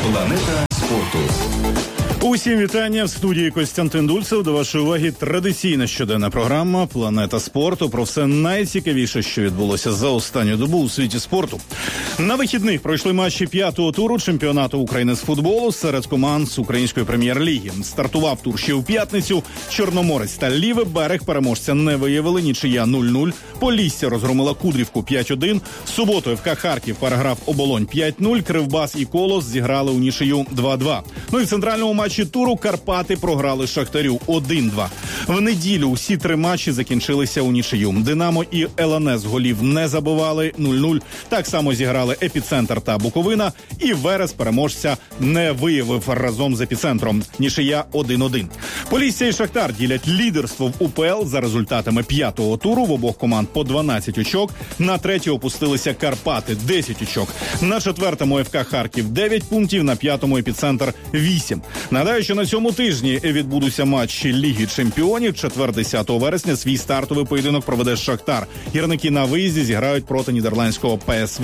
Планета спорту. Усім вітання в студії Костянтин Дульцев. До вашої уваги традиційна щоденна програма «Планета спорту» про все найцікавіше, що відбулося за останню добу у світі спорту. На вихідних пройшли матчі 5-го туру чемпіонату України з футболу серед команд з української прем'єр-ліги. Стартував тур ще у п'ятницю. Чорноморець та Лівий берег переможця не виявили, нічия 0-0. Полісся розгромила Кудрівку 5-1. Суботою ФК Харків переграв Оболонь 5-0. Кривбас і Колос зіграли у нічию 2-2. Ну і в центральному матчі туру Карпати програли Шахтарю 1-2. В неділю усі три матчі закінчилися у нічию. Динамо і ЛНС голів не забивали 0-0. Так само зіграли Епіцентр та Буковина. І Верес переможця не виявив разом з Епіцентром. Нічия 1-1. Полісся і Шахтар ділять лідерство в УПЛ за результатами 5-го туру. В обох команд по 12 очок. На третій опустилися Карпати 10 очок. На четвертому ФК Харків 9 пунктів, на п'ятому Епіцентр 8. Нагадаю, що на цьому тижні відбудуться матчі Ліги чемпіонів. 4-10 вересня свій стартовий поєдинок проведе Шахтар. Гірники на виїзді зіграють проти нідерландського ПСВ.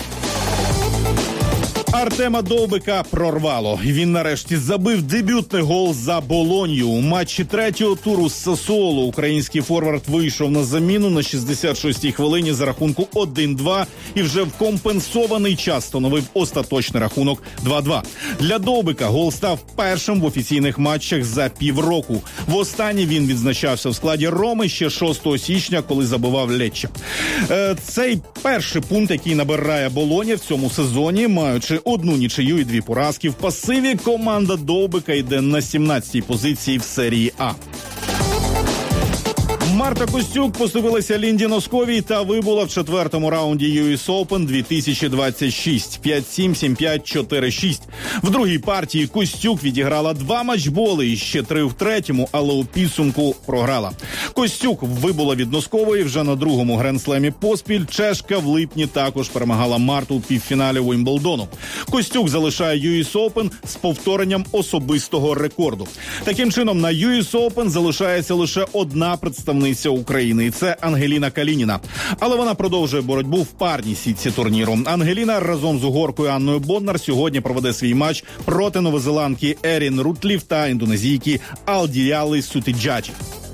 Артема Довбика прорвало. Він нарешті забив дебютний гол за Болонью. У матчі третього туру з Сасуоло український форвард вийшов на заміну на 66-й хвилині за рахунку 1-2 і вже в компенсований час встановив остаточний рахунок 2-2. Для Довбика гол став першим в офіційних матчах за півроку. Востаннє він відзначався в складі Роми ще 6 січня, коли забивав Лечче. Цей перший пункт, який набирає Болоня в цьому сезоні, маючи одну нічию і 2 поразки в пасиві, команда Довбика йде на 17-й позиції в серії А. Марта Костюк поступилася Лінді Носковій та вибула в четвертому раунді US Open 2026. 5-7, 7-5, 4-6. В другій партії Костюк відіграла 2 матчболи і ще 3 в третьому, але у підсумку програла. Костюк вибула від Носкової вже на другому гранд-слемі поспіль. Чешка в липні також перемагала Марту у півфіналі Уімблдону. Костюк залишає US Open з повторенням особистого рекорду. Таким чином, на US Open залишається лише одна представниця України, і це Ангеліна Калініна. Але вона продовжує боротьбу в парній сітці турніру. Ангеліна разом з угоркою Анною Боднар сьогодні проведе свій матч проти новозеландки Ерін Рутлів та індонезійки Алдіяли Сутиджаджі.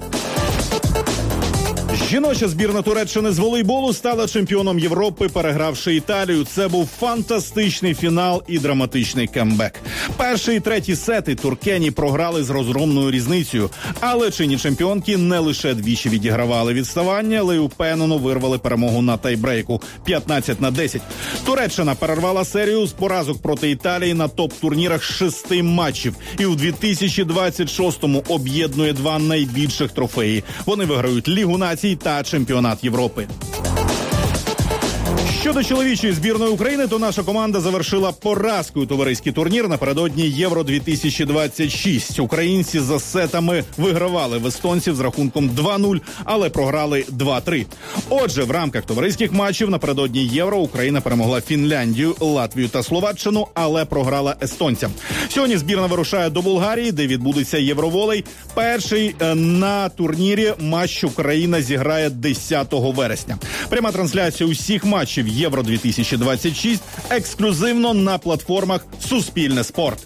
Жіноча збірна Туреччини з волейболу стала чемпіоном Європи, перегравши Італію. Це був фантастичний фінал і драматичний камбек. Перший і третій сети туркені програли з розгромною різницею. Але чинні чемпіонки не лише двічі відігравали відставання, але й упевнено вирвали перемогу на тайбрейку 15-10. Туреччина перервала серію з поразок проти Італії на топ-турнірах 6 матчів. І у 2026-му об'єднує 2 найбільших трофеї. Вони виграють Лігу націй та чемпіонат Європи. Щодо чоловічої збірної України, то наша команда завершила поразкою товариський турнір напередодні Євро-2026. Українці за сетами вигравали в естонців з рахунком 2-0, але програли 2-3. Отже, в рамках товариських матчів напередодні Євро Україна перемогла Фінляндію, Латвію та Словаччину, але програла естонцям. Сьогодні збірна вирушає до Болгарії, де відбудеться Євроволей. Перший на турнірі матч Україна зіграє 10 вересня. Пряма трансляція усіх матчів Євро-2026 ексклюзивно на платформах «Суспільне спорт».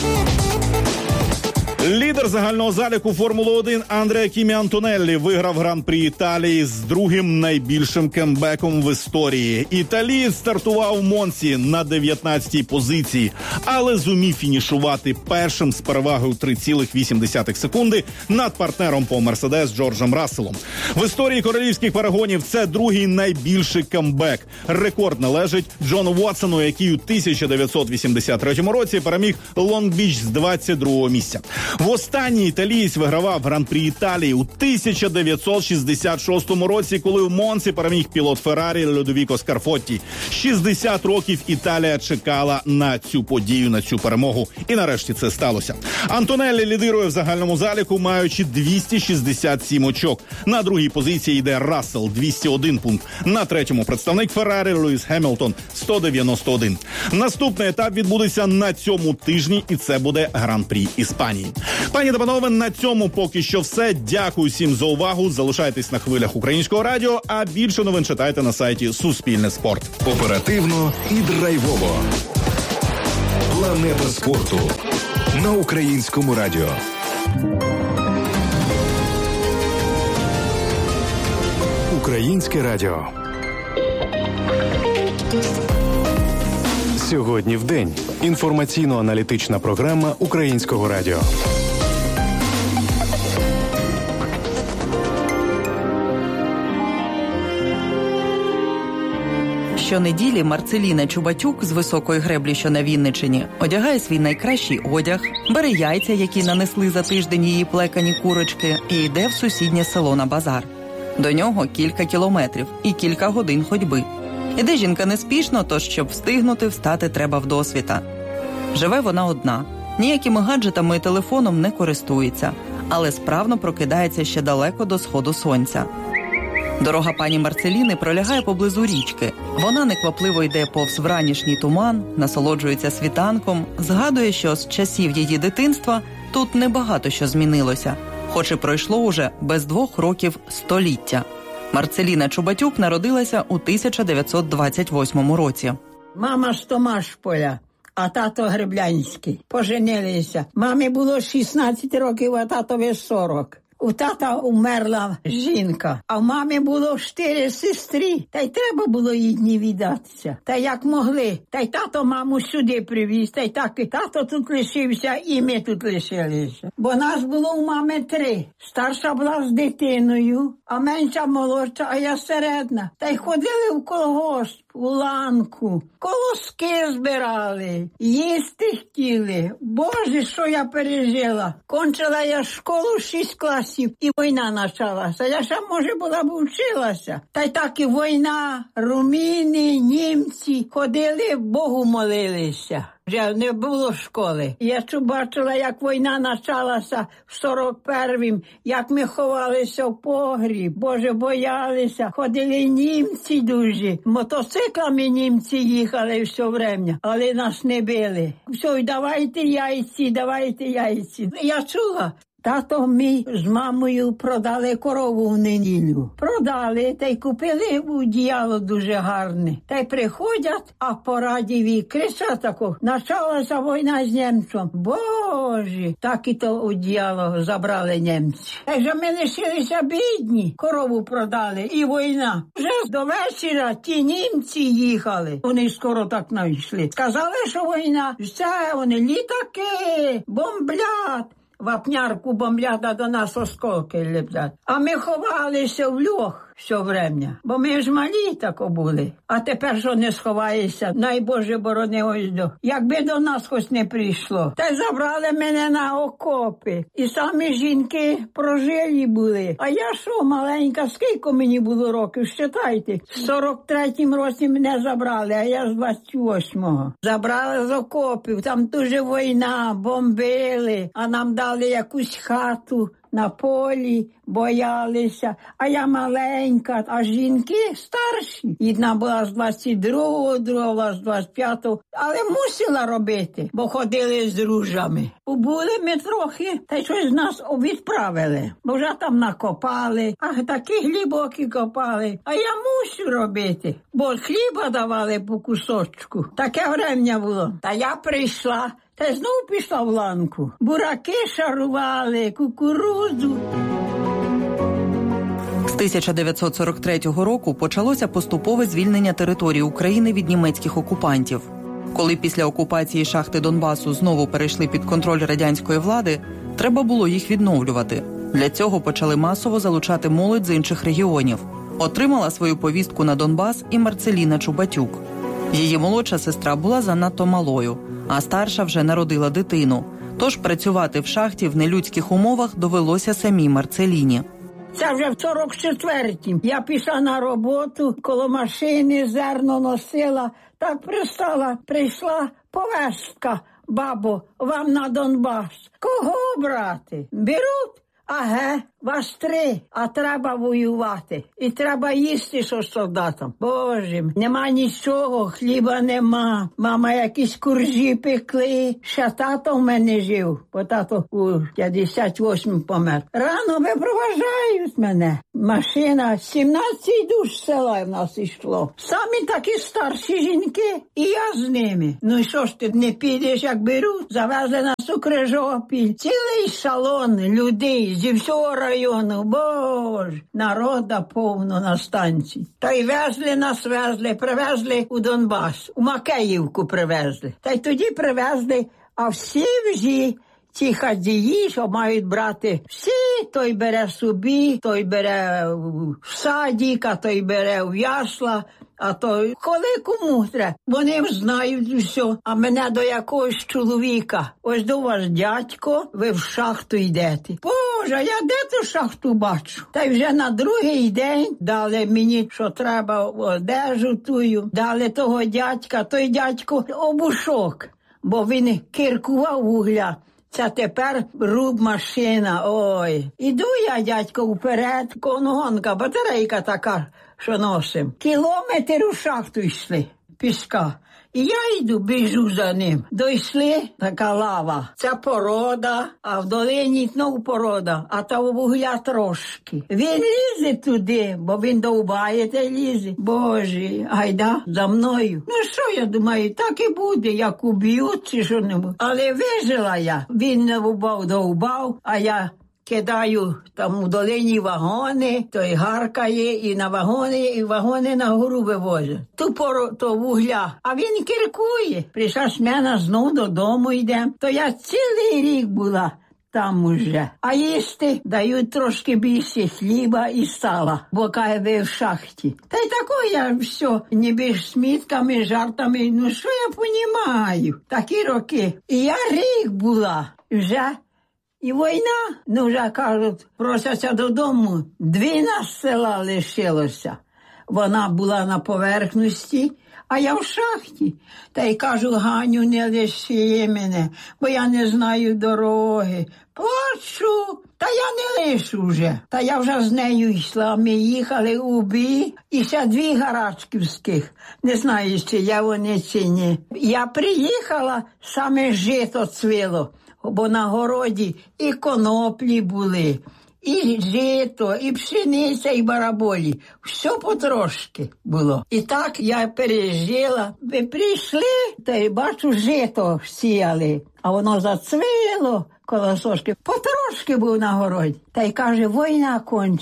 Лідер загального заліку Формули-1 Андреа Кімі Антонеллі виграв Гран-прі Італії з другим найбільшим камбеком в історії. Італієць стартував в Монці на 19-й позиції, але зумів фінішувати першим з перевагою 3,8 секунди над партнером по Мерседес Джорджем Расселом. В історії королівських перегонів це другий найбільший камбек. Рекорд належить Джону Вотсону, який у 1983 році переміг Лонг-Біч з 22-го місця. Востаннє італієць вигравав Гран-прі Італії у 1966 році, коли в Монці переміг пілот Феррарі Людовіко Скарфотті. 60 років Італія чекала на цю подію, на цю перемогу. І нарешті це сталося. Антонеллі лідирує в загальному заліку, маючи 267 очок. На другій позиції йде Рассел, 201 пункт. На третьому представник Феррарі Льюіс Хемілтон, 191. Наступний етап відбудеться на цьому тижні, і це буде Гран-прі Іспанії. Пані та панове, на цьому поки що все. Дякую всім за увагу. Залишайтесь на хвилях Українського радіо, а більше новин читайте на сайті Суспільне спорт. Оперативно і драйвово. Планета спорту на Українському радіо. Українське радіо. Сьогодні в день. Інформаційно-аналітична програма Українського радіо. Щонеділі Марцеліна Чубатюк з високої греблі, що на Вінниччині, одягає свій найкращий одяг, бере яйця, які нанесли за тиждень її плекані курочки, і йде в сусіднє село на базар. До нього кілька кілометрів і кілька годин ходьби. Іде жінка неспішно, тож щоб встигнути, встати треба вдосвіта. Живе вона одна, ніякими гаджетами і телефоном не користується, але справно прокидається ще далеко до сходу сонця. Дорога пані Марцеліни пролягає поблизу річки. Вона неквапливо йде повз вранішній туман, насолоджується світанком, згадує, що з часів її дитинства тут небагато що змінилося, хоч і пройшло уже без 2 років століття. Марцеліна Чубатюк народилася у 1928 році. Мама з Томашполя, а тато Греблянський. Поженилися. Мамі було 16 років, а татові 40. У тата умерла жінка, а в мамі було 4 сестри, та й треба було їдні віддатися. Та як могли. Та й тато маму сюди привіз, та й так і тато тут лишився, і ми тут лишилися. Бо нас було у мами 3. Старша була з дитиною, а менша молодша, а я середна. Та й ходили в колгосп, у ланку, колоски збирали, їсти хотіли. Боже, що я пережила. Кончила я школу 6 класів, і війна почалася. Я ще, може, була б вчилася. Та й так і війна, руміни, німці ходили, Богу молилися. Вже не було школи. Я бачила, як війна почалася в 41-м, як ми ховалися в погріб, Боже, боялися. Ходили німці дуже. Мотоциклами німці їхали все время, але нас не били. Все, давайте яйці, давайте яйці. Я чула. Тато мій з мамою продали корову в неділю. Продали, та й купили одіяло дуже гарне. Та й приходять, а по радіові кричать тако: почалася війна з німцем. Боже, так і то одіяло забрали німці. Та й же ми лишилися бідні. Корову продали і війна. Вже до вечора ті німці їхали. Вони скоро так знайшли. Сказали, що війна. Все, вони літаки, бомблять. Вапнярку бомблять, а до нас осколки леплять. А ми ховалися в льох все время, бо ми ж малі тако були. А тепер що не сховаєшся, най Боже борони ось до. Якби до нас хоч не прийшло. Та й забрали мене на окопи. І самі жінки прожилі були. А я що, маленька, скільки мені було років, считайте. В 43-м році мене забрали, а я з 28-го. Забрали з окопів, там дуже війна, бомбили, а нам дали якусь хату на полі, боялися, а я маленька, а жінки старші. Одна була з 22-го, друга була з 25-го, але мусила робити, бо ходили з ружами. Побули ми трохи, та й щось нас відправили, бо вже там накопали, а такі глибокі копали, а я мусю робити, бо хліба давали по кусочку. Таке врем'я було. Та я прийшла, та й знову пішла в ланку. Бураки шарували, кукурудзу. З 1943 року почалося поступове звільнення території України від німецьких окупантів. Коли після окупації шахти Донбасу знову перейшли під контроль радянської влади, треба було їх відновлювати. Для цього почали масово залучати молодь з інших регіонів. Отримала свою повістку на Донбас і Марцеліна Чубатюк. Її молодша сестра була занадто малою, а старша вже народила дитину. Тож працювати в шахті в нелюдських умовах довелося самій Марцеліні. Це вже в 44-м. Я пішла на роботу, коло машини зерно носила. Так прийшла повестка: бабо, вам на Донбас. Кого брати? Беруть? Аге, вас 3, а треба воювати. І треба їсти, що солдатам. Боже, нема нічого, хліба нема. Мама якісь куржі пекли. Ще тато в мене жив, бо тато у 58 помер. Рано випроважають мене. Машина, 17 душ села в нас йшло. Самі такі старші жінки, і я з ними. Ну що ж ти не підеш, як беруть? Завезли нас у Крижопіль. Цілий салон людей зі всього району. Боже, народа повно на станції. Та й везли нас, привезли у Донбас. У Макеївку привезли. Та й тоді привезли, а всі вже ті хазії, що мають брати всі, той бере собі, той бере в садик, а той бере в ясла, а той коли кому треба. Вони знають все, а мене до якогось чоловіка. Ось до вас дядько, ви в шахту йдете. Боже, я де ту шахту бачу? Та й вже на другий день дали мені, що треба, одежу тую, дали того дядька, той дядько обушок, бо він киркував вугля. Це тепер руб машина, ой. Іду я, дядько, вперед, конгонка, батарейка така, що носим. Кілометр у шахту йшли, піска. І я йду, біжу за ним. Дійшли, така лава. Це порода, а в долині знов порода, а того вугля трошки. Він лізе туди, бо він довбає та лізе. Боже, гайда, за мною. Ну що, я думаю, так і буде, як уб'ють чи що-небудь. Але вижила я. Він не довбав, а я кидаю там у долині вагони, той гаркає, і на вагони, і вагони на гору вивозять. То вугля. А він киркує. Прийшла смена, знов додому йдемо. То я цілий рік була там уже. А їсти дають трошки більше хліба і сала, бо каже, ви в шахті. Та й тако я все, ніби смітками, жартами, ну що я понімаю? Такі роки. І я рік була вже. І війна, ну вже кажуть, просяться додому. 12 села лишилося. Вона була на поверхності, а я в шахті. Та й кажу, Ганю, не лиши мене, бо я не знаю дороги. Плачу, та я не лишу вже. Та я вже з нею йшла, ми їхали у бій, і ще 2 гарачківських. Не знаю, чи я вони, чи ні. Я приїхала, саме жито цвіло. Бо на городі і коноплі були, і жито, і пшениця, і бараболі. Все потрошки було. І так я пережила. Ви прийшли, та й бачу, жито сіяли, а воно зацвіло коло сошки. Потрошки був на городі. Та й каже, війна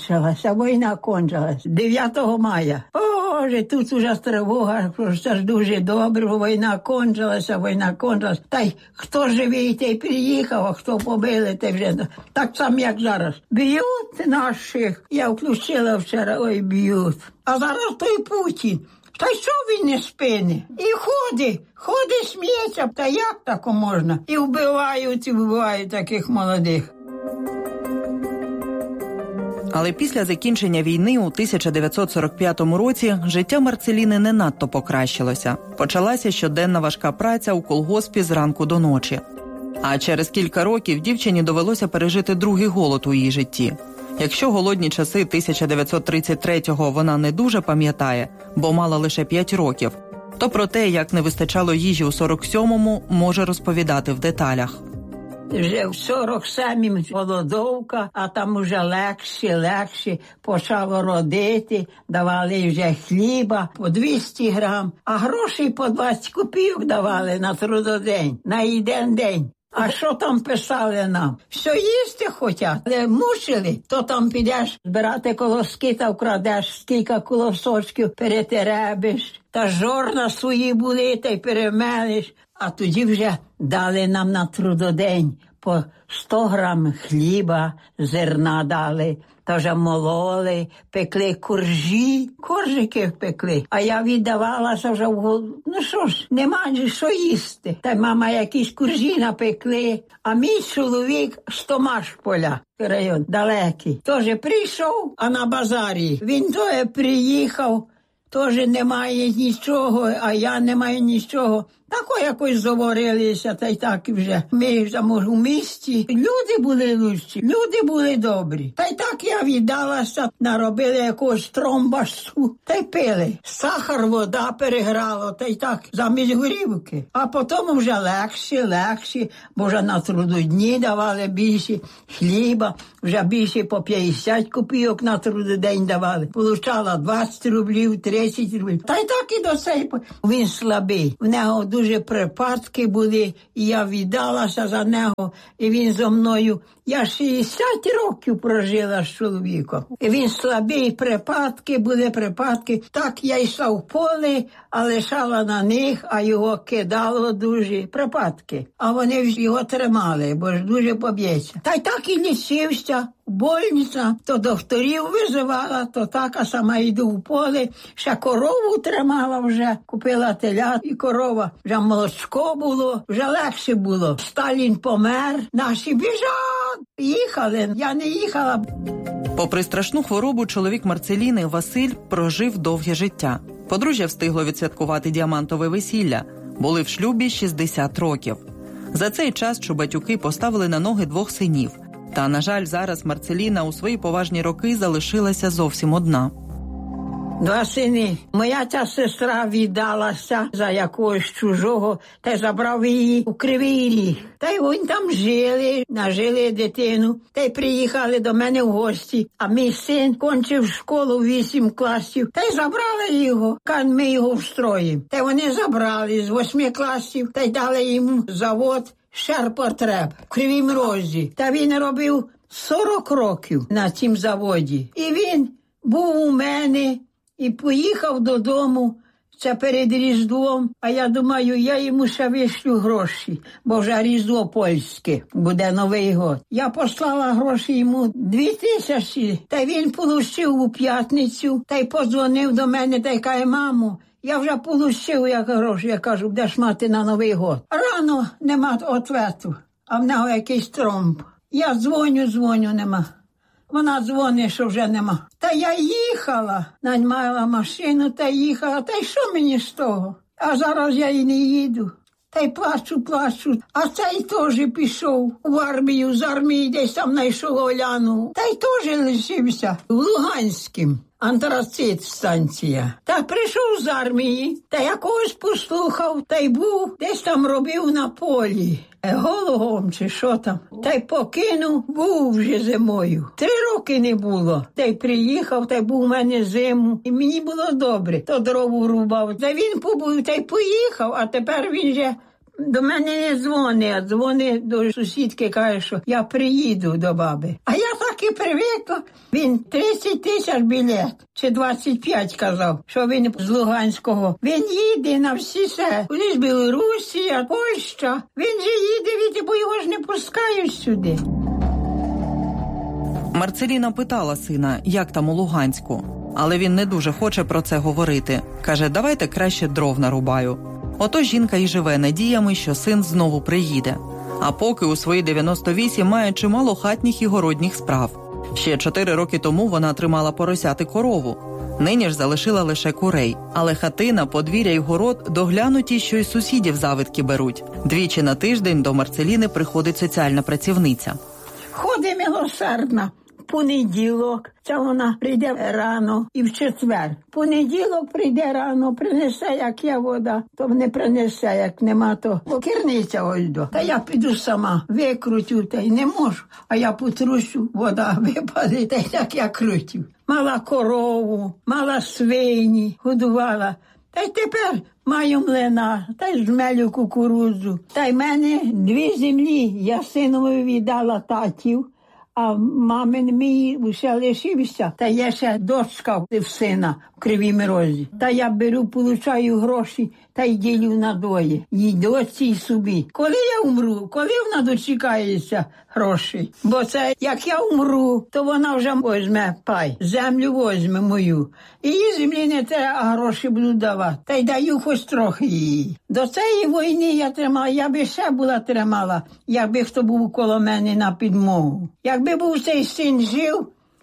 кончилася. 9 мая. Боже, тут уже тривога, це ж дуже добре, війна кончилася. Та й хто живий, той приїхав, а хто побили, той вже так само, як зараз. Б'ють наших. Я включила вчора, ой, б'ють. А зараз той Путін. Та що він не спине? І ходить, сміється. Та як тако можна? І вбивають таких молодих. Але після закінчення війни у 1945 році життя Марцеліни не надто покращилося. Почалася щоденна важка праця у колгоспі зранку до ночі. А через кілька років дівчині довелося пережити другий голод у її житті. Якщо голодні часи 1933-го вона не дуже пам'ятає, бо мала лише 5 років, то про те, як не вистачало їжі у 47-му, може розповідати в деталях. Вже в 47-м голодовка, а там уже легше почало родити, давали вже хліба по 200 грам, а грошей по 20 копійок давали на трудодень, на один день. А що там писали нам? Все їсти хотять, але мусили. То там підеш збирати колоски та вкрадеш, скільки колосочків перетеребиш. Та жорна свої були, та й перемелиш. А тоді вже дали нам на трудодень по 100 грам хліба, зерна дали. Та вже мололи, пекли коржики пекли. А я віддавалася вже в голову. Ну що ж, нема що їсти. Та мама якісь коржі напекли. А мій чоловік з Томашполя, район далекий, теж прийшов, а на базарі. Він теж приїхав, теж немає нічого, а я не маю нічого. Тако якось заварилися, та й так вже. Ми ж там у місті. Люди були лучші, люди були добрі. Та й так я віддалася, наробили якогось тромбасу, та й пили. Сахар, вода переграло, та й так замість горівки. А потім вже легші, бо вже на трудодні давали більше хліба, вже більше по 50 копійок на трудодень давали. Получала 20 рублів, 30 рублів. Та й так і до цей. Він слабий. В нього дуже припадки були, і я віддалася за нього, і він зо мною. Я 60 років прожила з чоловіком. І він слабий, припадки були. Так я йшла в поле, а лишала на них, а його кидало дуже припадки. А вони його тримали, бо ж дуже поб'ється. Та й так і лічився. Больниця, то докторів визивала, то так, а сама йду в поле. Ще корову тримала вже, купила телят і корова. Вже молочко було, вже легше було. Сталін помер, наші біжать. Їхали, я не їхала. Попри страшну хворобу, чоловік Марцеліни Василь прожив довге життя. Подружжя встигло відсвяткувати діамантове весілля. Були в шлюбі 60 років. За цей час Чубатюки поставили на ноги 2 синів. Та, на жаль, зараз Марцеліна у свої поважні роки залишилася зовсім одна. 2 сини. Моя ця сестра віддалася за якогось чужого, та й забрав її у Кривий Ріг. Та й вони там жили, нажили дитину, та й приїхали до мене в гості. А мій син кончив школу 8 класів, та й забрали його, ми його встроїмо. Та й вони забрали з 8 класів, та й дали йому завод «Шерпотреб» в Кривім Розі. Та він робив 40 років на цім заводі. І він був у мене і поїхав додому, це перед Різдвом. А я думаю, я йому ще вишлю гроші, бо вже Різдво польське, буде Новий год. Я послала гроші йому 2000, та він получив у п'ятницю, та й подзвонив до мене, та й каже: мамо, я вже получив гроші. Я кажу: будеш мати на Новий год. Рано нема ответу, а в нього якийсь тромб. Я дзвоню, нема. Вона дзвонить, що вже нема. Та я їхала, наймала машину, та їхала. Та й що мені з того? А зараз я і не їду. Та й плачу. А цей теж пішов в армію, з армії десь там знайшов Оляну. Та й теж лишився в Луганськім. Антрацит станція. Та прийшов з армії, та якогось послухав, та й був, десь там робив на полі. Гологом чи що там. Та й покинув, був вже зимою. 3 роки не було. Та й приїхав, та й був у мене зиму. І мені було добре. То дрову рубав. Та він побув, та й поїхав, а тепер він же до мене не дзвонить, а дзвонить до сусідки, каже, що я приїду до баби. А я так і привикла. Він 30 тисяч білет, чи 25 казав, що він з Луганського. Він їде на всі все. Кудись Білорусія, Польща. Він же їде, бо його ж не пускають сюди. Марцеліна питала сина, як там у Луганську. Але він не дуже хоче про це говорити. Каже: давайте краще дров нарубаю. Ото жінка і живе надіями, що син знову приїде. А поки у свої 98 має чимало хатніх і городніх справ. Ще 4 роки тому вона тримала поросят і корову. Нині ж залишила лише курей. Але хатина, подвір'я й город доглянуті, що й сусідів завидки беруть. 2 на тиждень до Марцеліни приходить соціальна працівниця. Ходить милосердна. Понеділок, це вона прийде рано і в четвер. Понеділок прийде рано, принесе, як є вода, то не принесе, як нема, то керниця ось до. Та я піду сама, викрутю, та й не можу, а я потрущу, вода випаде, та й так я крутю. Мала корову, мала свині, годувала. Та й тепер маю млина, та й жмелю кукурудзу. Та й мене 2 землі, я синові віддала татів. А мамин мій усе лишився. Та є ще дочка в сина в Кривім Розі. Та я беру, получаю гроші, та й ділю на двоє. Їй дочці й собі. Коли я умру, коли вона дочекається грошей? Бо це, як я умру, то вона вже возьме пай. Землю возьме мою. Її землі не треба, а гроші буду давати. Та й даю хоч трохи її. До цієї війни я тримала, я би ще була тримала, якби хто був коло мене на підмогу. Якби був цей син жив,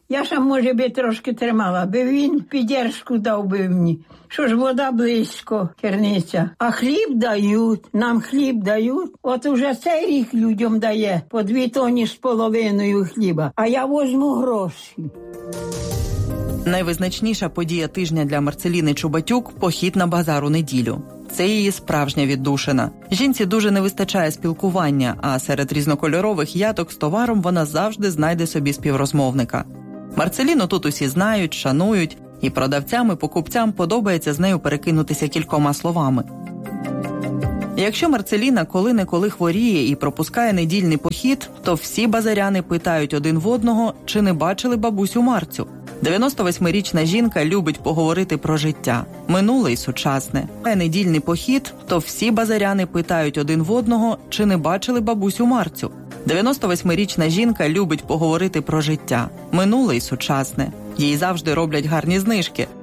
Я ще, може би, трошки тримала, би він піддержку дав би мені. Що ж, вода близько, керниця. А хліб дають, нам хліб дають. От уже цей рік людям дає по 2 тонни з половиною хліба. А я возьму гроші. Найвизначніша подія тижня для Марцеліни Чубатюк – похід на базар у неділю. Це її справжня віддушина. Жінці дуже не вистачає спілкування, а серед різнокольорових яток з товаром вона завжди знайде собі співрозмовника. Марцеліну тут усі знають, шанують, і продавцям і покупцям подобається з нею перекинутися кількома словами. Якщо Марцеліна коли-неколи хворіє і пропускає недільний похід, то всі базаряни питають один в одного, чи не бачили бабусю Марцю. 98-річна жінка любить поговорити про життя, минуле і сучасне. Недільний похід, то всі базаряни питають один в одного, чи не бачили бабусю Марцю. 98-річна жінка любить поговорити про життя, минуле і сучасне. Їй завжди роблять гарні знижки.